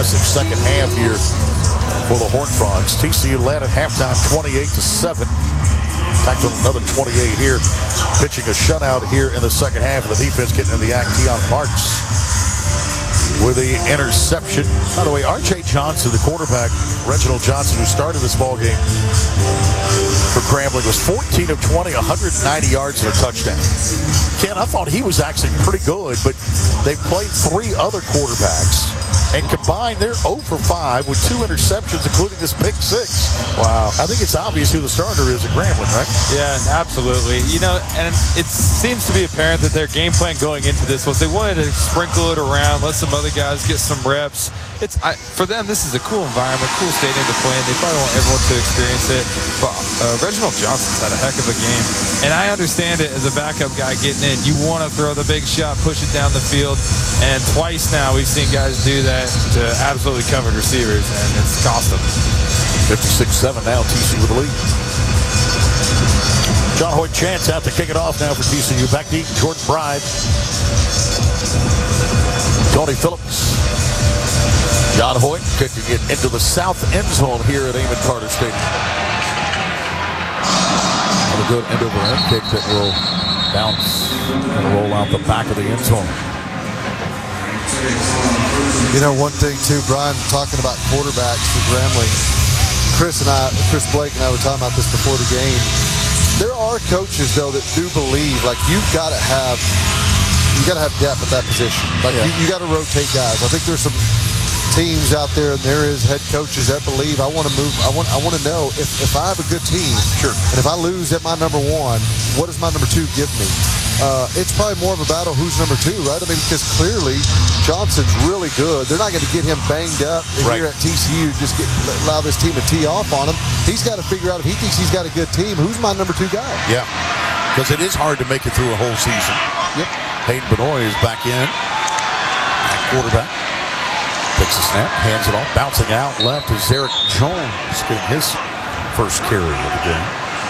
impressive second half here for the Horned Frogs. TCU led at halftime 28-7. Back to another 28 here. Pitching a shutout here in the second half of the defense, getting in the act. Keon Marks with the interception. By the way, R.J. Johnson, the quarterback, Reginald Johnson, who started this ball game for Grambling, was 14 of 20, 190 yards and a touchdown. Ken, I thought he was actually pretty good, but they played three other quarterbacks, and combined, they're 0 for 5 with 2 interceptions, including this pick 6. Wow. I think it's obvious who the starter is at Grambling, right? Yeah, absolutely. You know, and it seems to be apparent that their game plan going into this was they wanted to sprinkle it around, let some other guys get some reps. For them, this is a cool environment, cool stadium to play in. They probably want everyone to experience it. But Reginald Johnson's had a heck of a game. And I understand it as a backup guy getting in. You want to throw the big shot, push it down the field. And twice now we've seen guys do that to absolutely covered receivers, and it's cost them. 56-7 now, TCU with the lead. John Hoyt Chance out to kick it off now for TCU. Back deep, Jordan Bride. Tony Phillips. John Hoyt kicking it into the south end zone here at Amon Carter Stadium. Another good end-over-end kick that will bounce and roll out the back of the end zone. You know, one thing too, Brian, talking about quarterbacks for Grambling, Chris Blake and I were talking about this before the game. There are coaches though that do believe, like, you've got to have depth at that position. Like, you got to rotate guys. I think there's some teams out there, and there is head coaches that believe I want to move. I want to know if I have a good team, sure, and if I lose at my number one, what does my number two give me? It's probably more of a battle who's number two, right? I mean, because clearly Johnson's really good. They're not going to get him banged up here at TCU, just allow this team to tee off on him. He's got to figure out if he thinks he's got a good team, who's my number two guy? Yeah, because it is hard to make it through a whole season. Yep. Hayden Benoit is back in at quarterback. Takes a snap, hands it off, bouncing out left is Eric Jones getting his first carry of the game.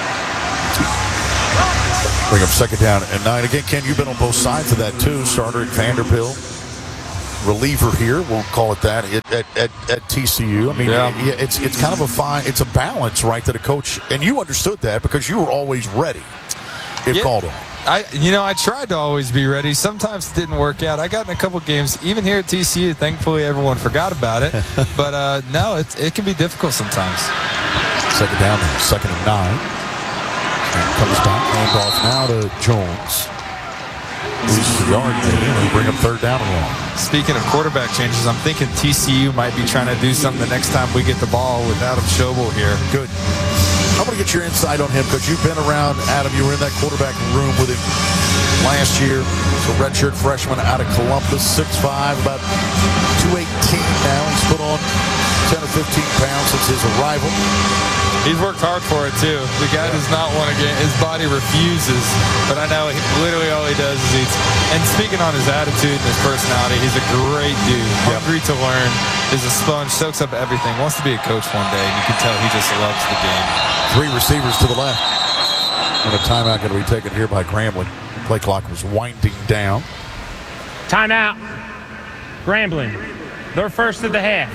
Bring up second down and 9. Again, Ken, you've been on both sides of that too. Starter at Vanderbilt, reliever here, we'll call it that, at TCU. I mean, it's kind of it's a balance, right, that a coach, and you understood that because you were always ready if called on. I tried to always be ready. Sometimes it didn't work out. I got in a couple games, even here at TCU. Thankfully, everyone forgot about it. But, no, it can be difficult sometimes. Second down, second and 9. Comes back, handoff now to Jones. Loses the yard, and bring up third down and 1. Speaking of quarterback changes, I'm thinking TCU might be trying to do something the next time we get the ball with Adam Schobel here. Good. I want to get your insight on him because you've been around, Adam. You were in that quarterback room with him last year. So redshirt freshman out of Columbus, 6'5", about 218 now. He's put on 10 or 15 pounds since his arrival. He's worked hard for it, too. The guy does not want to get – his body refuses. But I know literally all he does is eats. And speaking on his attitude and his personality, he's a great dude. Hungry to learn. Is a sponge, soaks up everything. Wants to be a coach one day, and you can tell he just loves the game. 3 receivers to the left. And a timeout going to be taken here by Grambling. Play clock was winding down. Timeout. Grambling. Their first of the half.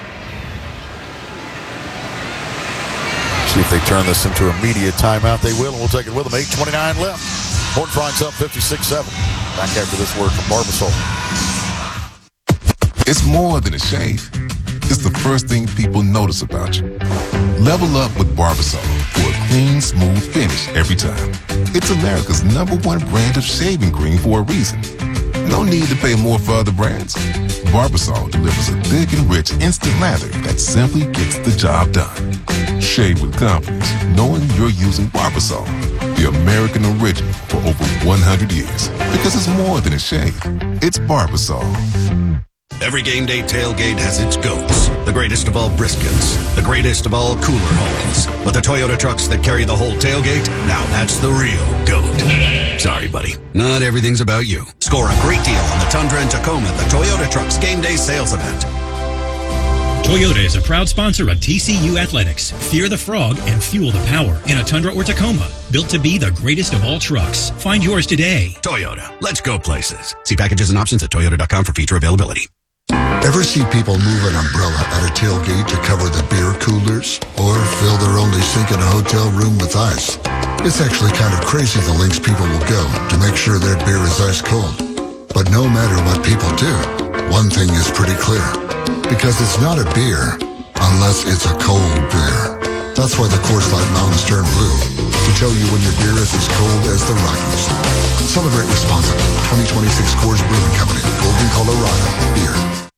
See if they turn this into a media timeout. They will, and we'll take it with them. 8:29 left. Horned Frogs up 56-7. Back after this word from Barbasol. It's more than a shave. It's the first thing people notice about you. Level up with Barbasol for a clean, smooth finish every time. It's America's #1 brand of shaving cream for a reason. No need to pay more for other brands. Barbasol delivers a thick and rich instant lather that simply gets the job done. Shave with confidence, knowing you're using Barbasol, the American original for over 100 years. Because it's more than a shave. It's Barbasol. Every game day tailgate has its goats. The greatest of all briskets. The greatest of all cooler holdings. But the Toyota trucks that carry the whole tailgate, now that's the real goat. Sorry, buddy. Not everything's about you. Score a great deal on the Tundra and Tacoma at the Toyota Trucks Game Day Sales Event. Toyota is a proud sponsor of TCU Athletics. Fear the frog and fuel the power in a Tundra or Tacoma. Built to be the greatest of all trucks. Find yours today. Toyota. Let's go places. See packages and options at toyota.com for feature availability. Ever see people move an umbrella at a tailgate to cover the beer coolers? Or fill their only sink in a hotel room with ice? It's actually kind of crazy the lengths people will go to make sure their beer is ice cold. But no matter what people do, one thing is pretty clear. Because it's not a beer unless it's a cold beer. That's why the Coors Light Mountains turn blue, to tell you when your beer is as cold as the Rockies. Celebrate responsibly. 2026 Coors Brewing Company, Golden, Colorado. Beer.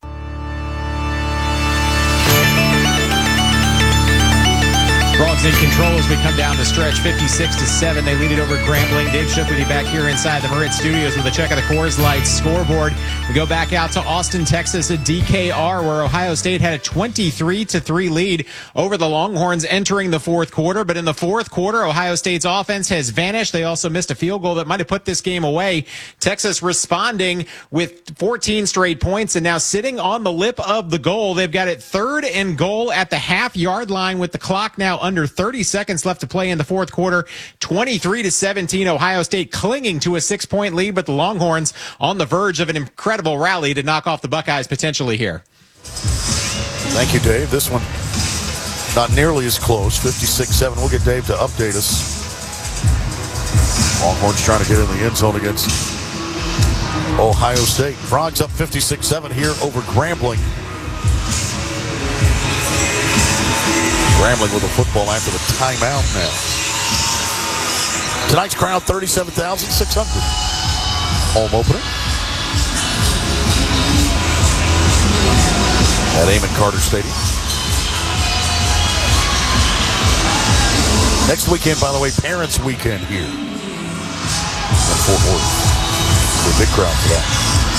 Frogs in control as we come down the stretch, 56-7. They lead it over Grambling. Dave Shook with you back here inside the Merit Studios with a check of the Coors Light scoreboard. We go back out to Austin, Texas at DKR, where Ohio State had a 23-3 lead over the Longhorns entering the fourth quarter. But in the fourth quarter, Ohio State's offense has vanished. They also missed a field goal that might have put this game away. Texas responding with 14 straight points and now sitting on the lip of the goal. They've got it 3rd and goal at the half-yard line with the clock now under 30 seconds left to play in the fourth quarter. 23-17, Ohio State clinging to a 6-point lead, but the Longhorns on the verge of an incredible rally to knock off the Buckeyes potentially here. Thank you, Dave. This one not nearly as close, 56-7. We'll get Dave to update us. Longhorns trying to get in the end zone against Ohio State. Frogs up 56-7 here over Grambling. Grambling with the football after the timeout now. Tonight's crowd, 37,600. Home opener at Amon Carter Stadium. Next weekend, by the way, Parents Weekend here at Fort Worth. A big crowd for that.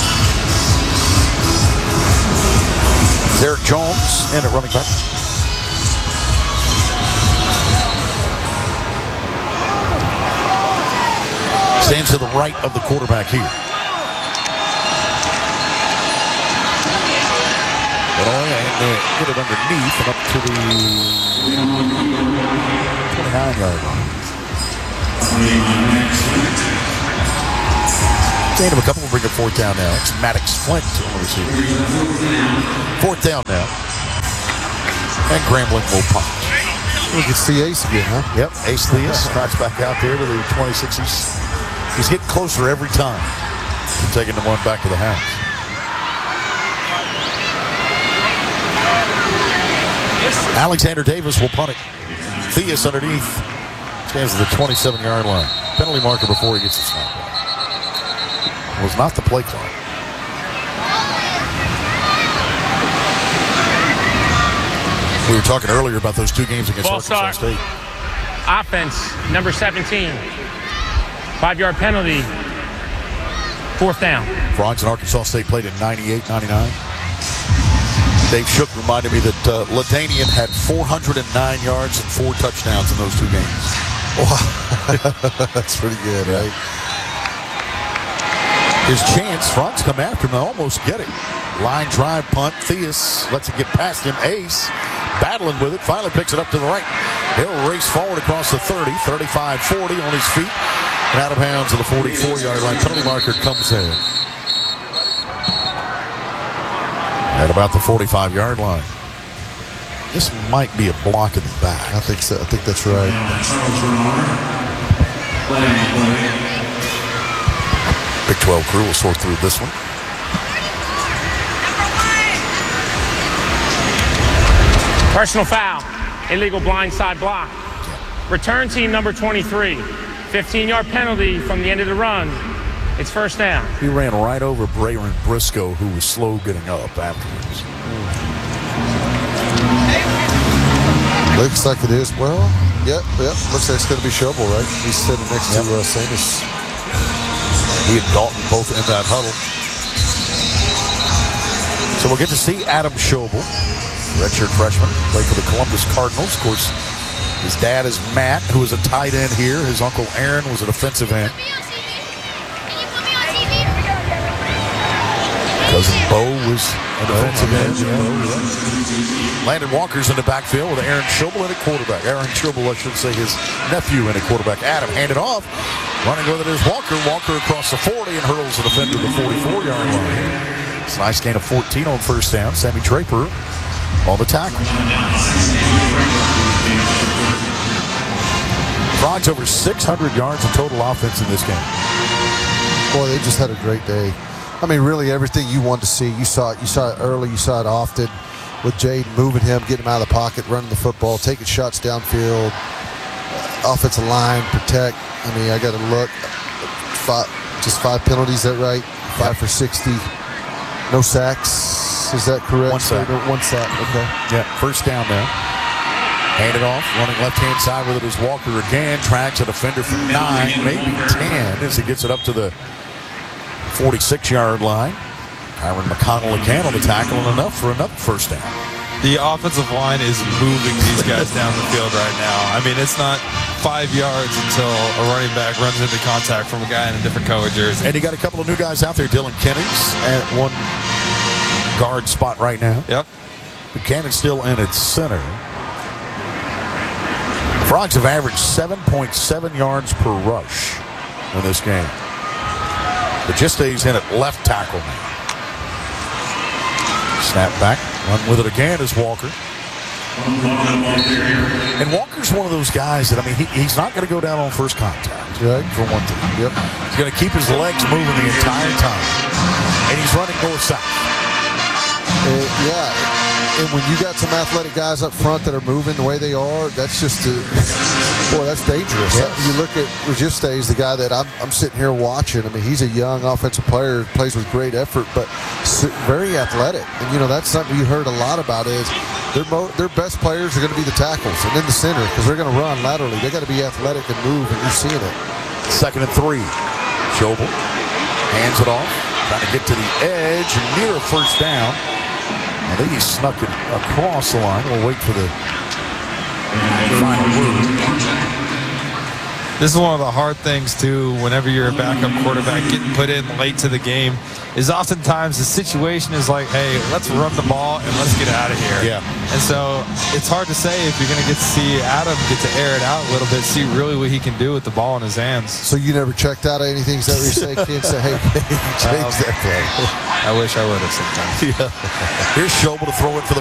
Derek Jones in at running back. Stands to the right of the quarterback here. But get it underneath and up to the 29-yard line. Gain of a couple will bring a fourth down now. It's Maddox Flint on the receiver. Fourth down now. And Grambling will punt. We can see Ace again, huh? Yep, Ace Theus drops back out there to the 26. He's getting closer every time. Taking the one back to the house. Alexander Davis will punt it. Theus underneath. Stands at the 27-yard line. Penalty marker before he gets the snap. Was not the play clock. We were talking earlier about those two games against Arkansas State. Offense, number 17. 5-yard penalty. Fourth down. Frogs and Arkansas State played in 98-99. Dave Shook reminded me that LaDainian had 409 yards and 4 touchdowns in those two games. Wow. That's pretty good, right? His chance, Frogs come after him, almost get it. Line drive, punt, Theus lets it get past him. Ace battling with it, finally picks it up to the right. He'll race forward across the 30, 35-40 on his feet. And out of bounds at the 44-yard line. Penalty marker comes in. At about the 45-yard line. This might be a block in the back. I think so. I think that's right. Big 12 crew will sort through this one. Personal foul. Illegal blindside block. Return team number 23. 15-yard penalty from the end of the run. It's first down. He ran right over Braylon Briscoe, who was slow getting up afterwards. Looks like it is. Well, yep. Looks like it's going to be Shovel, right? He's sitting next to Samus. He and Dalton both in that huddle. So we'll get to see Adam Schobel, redshirt freshman, played for the Columbus Cardinals. Of course, his dad is Matt, who is a tight end here. His uncle Aaron was a defensive end. Cousin Bo was a defensive end. Landon Walker's in the backfield with Aaron Schobel in at quarterback. Aaron Schobel, I should say, his nephew in at quarterback. Adam handed off. Running with it is Walker. Walker across the 40 and hurls the defender to the 44-yard line. It's a nice gain of 14 on first down. Sammy Draper on the tackle. Frogs over 600 yards of total offense in this game. Boy, they just had a great day. I mean, really everything you wanted to see. You saw it early. You saw it often with Jaden moving him, getting him out of the pocket, running the football, taking shots downfield. Offensive line, protect. I mean, I got to look. Five penalties, is that right? 5 for 60. No sacks. Is that correct? 1 sack. 1 sack, okay. Yeah, first down now. Hand it off, running left-hand side with it is Walker again. Tracks a defender for 9, maybe 10 as he gets it up to the 46-yard line. Kyron McConnell again on the tackle and enough for another first down. The offensive line is moving these guys down the field right now. I mean, it's not 5 yards until a running back runs into contact from a guy in a different color jersey. And you got a couple of new guys out there. Dylan Kennings at one guard spot right now. Yep. Buchanan still in at center. Frogs have averaged 7.7 yards per rush in this game. But just stays in at left tackle now. Snap back, run with it again is Walker. And Walker's one of those guys that, I mean, he's not going to go down on first contact, right, for one thing. Yep. He's going to keep his legs moving the entire time. And he's running north-south. Yeah. And when you got some athletic guys up front that are moving the way they are, that's just that's dangerous. Yes. You look at Registe, is the guy that I'm sitting here watching. I mean, he's a young offensive player, plays with great effort, but very athletic. And, that's something you heard a lot about is their best players are going to be the tackles and in the center because they're going to run laterally. They got to be athletic and move, and you're seeing it. 2nd and 3. Schobel hands it off, trying to get to the edge and near a first down. I think he snuck it across the line. We'll wait for the final word. This is one of the hard things, too, whenever you're a backup quarterback getting put in late to the game, is oftentimes the situation is like, hey, let's run the ball and let's get out of here. Yeah. And so it's hard to say if you're going to get to see Adam get to air it out a little bit, see really what he can do with the ball in his hands. So you never checked out anything? Is that what you're saying? Can't say, hey, change that play. I wish I would have sometimes. Yeah. Here's Schobel to throw it for the